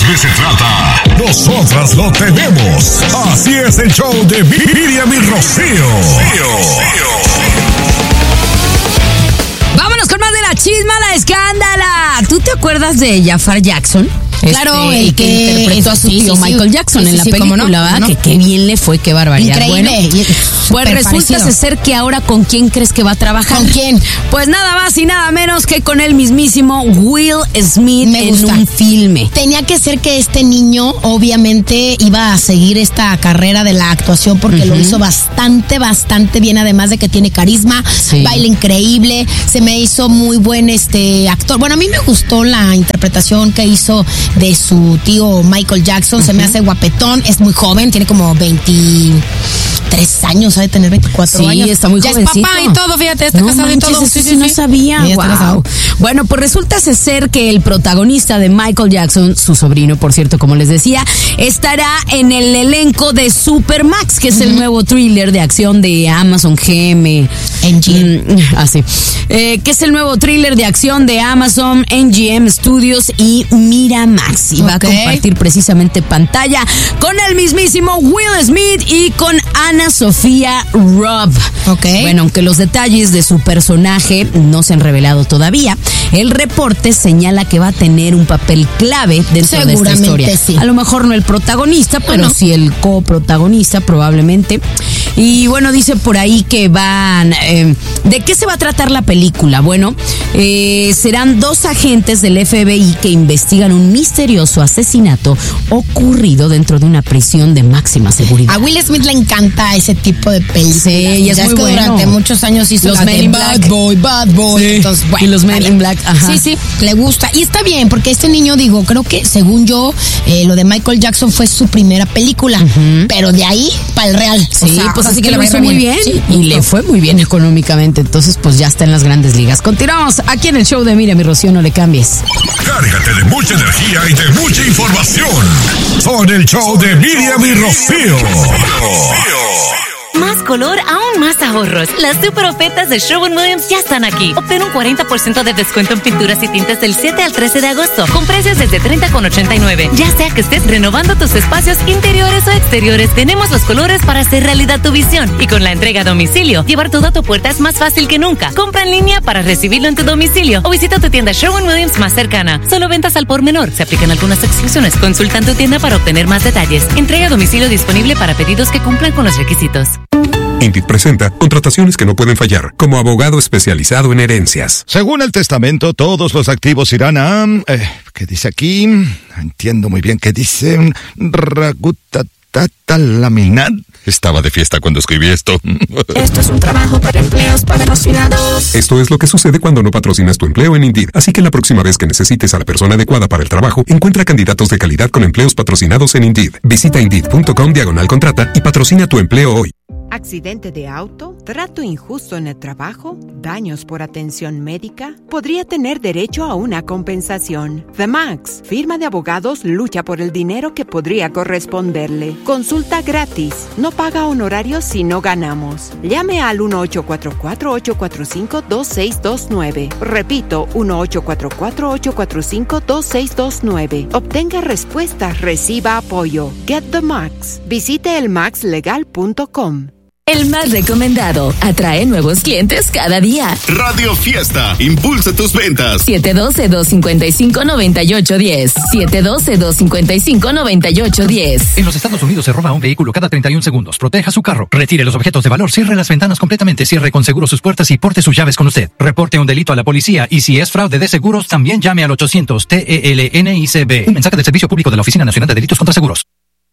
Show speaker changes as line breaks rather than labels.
bebé se trata, nosotras lo tenemos. Así es el show de Miriam y Rocío.
Vámonos con más de la chisma, la escándala. ¿Tú te acuerdas de Jafar Jackson?
Claro,
el que interpretó a su tío Michael Jackson en la película, ¿verdad? Que qué bien le fue, qué barbaridad.
Increíble.
Bueno, pues resulta ser que ahora ¿con quién crees que va a trabajar?
¿Con quién?
Pues nada más y nada menos que con el mismísimo Will Smith en un filme.
Tenía que ser que este niño obviamente iba a seguir esta carrera de la actuación porque lo hizo bastante bien, además de que tiene carisma, baila increíble, se me hizo muy buen actor. Bueno, a mí me gustó la interpretación que hizo de su tío Michael Jackson, se me hace guapetón, es muy joven, tiene como 23 años, ha de tener 24 años.
Sí, está muy jovencito.
Ya es papá y todo, fíjate, está casado y todo.
Sí, no sabía. Wow. Bueno, pues resulta ser que el protagonista de Michael Jackson, su sobrino, por cierto, como les decía, estará en el elenco de Supermax, que es el nuevo thriller de acción de Amazon MGM que es el nuevo thriller de acción de Amazon, MGM Studios y Miramax. Y va a compartir precisamente pantalla con el mismísimo Will Smith y con Ana Sofía Robb. Bueno, aunque los detalles de su personaje no se han revelado todavía, el reporte señala que va a tener un papel clave dentro de esta historia. Sí. A lo mejor no el protagonista, pero sí el coprotagonista probablemente. Y bueno, dice por ahí que van... ¿de qué se va a tratar la película? Bueno, serán dos agentes del FBI que investigan un misterioso asesinato ocurrido dentro de una prisión de máxima seguridad.
A Will Smith le encanta ese tipo de películas.
Sí, y es muy bueno.
Durante muchos años hizo
los Men in Black.
Bad Boy.
Sí.
Entonces, bueno,
y los Men in Black. Ajá.
Sí, le gusta. Y está bien, porque este niño, creo que según yo, lo de Michael Jackson fue su primera película. Pero de ahí para el real.
Sí, pues así que lo hizo muy bien. Sí, y le fue muy bien económicamente. Entonces, pues ya está en las grandes ligas. Continuamos aquí en el show de Miriam y Rocío, no le cambies.
Cárgate de mucha energía y de mucha información con el show de Miriam y Rocío.
Más color, aún más ahorros. Las super ofertas de Sherwin-Williams ya están aquí. Obtén un 40% de descuento en pinturas y tintes del 7 al 13 de agosto, con precios desde $30,89. Ya sea que estés renovando tus espacios interiores o exteriores, tenemos los colores para hacer realidad tu visión. Y con la entrega a domicilio, llevar todo a tu puerta es más fácil que nunca. Compra en línea para recibirlo en tu domicilio o visita tu tienda Sherwin-Williams más cercana. Solo ventas al por menor. Se aplican algunas exclusiones. Consulta en tu tienda para obtener más detalles. Entrega a domicilio disponible para pedidos que cumplan con los requisitos.
Indeed presenta contrataciones que no pueden fallar, como abogado especializado en herencias.
Según el testamento, todos los activos irán a... ¿qué dice aquí? Entiendo muy bien qué dice. Laminar. Estaba de fiesta cuando escribí esto.
Esto es un trabajo para empleos patrocinados.
Esto es lo que sucede cuando no patrocinas tu empleo en Indeed. Así que la próxima vez que necesites a la persona adecuada para el trabajo, encuentra candidatos de calidad con empleos patrocinados en Indeed. Visita Indeed.com/contrata y patrocina tu empleo hoy.
¿Accidente de auto? ¿Trato injusto en el trabajo? ¿Daños por atención médica? Podría tener derecho a una compensación. The Max, firma de abogados, lucha por el dinero que podría corresponderle. Consulta gratis. No paga honorarios si no ganamos. Llame al 1-844-845-2629. Repito, 1-844-845-2629. Obtenga respuestas, reciba apoyo. Get the Max. Visite elmaxlegal.com.
El más recomendado atrae nuevos clientes cada día.
Radio Fiesta, impulsa tus ventas.
712-255-9810. 712-255-9810.
En los Estados Unidos se roba un vehículo cada 31 segundos. Proteja su carro. Retire los objetos de valor. Cierre las ventanas completamente. Cierre con seguro sus puertas y porte sus llaves con usted. Reporte un delito a la policía y si es fraude de seguros, también llame al 800-TELNICB. Un mensaje del Servicio Público de la Oficina Nacional de Delitos contra Seguros.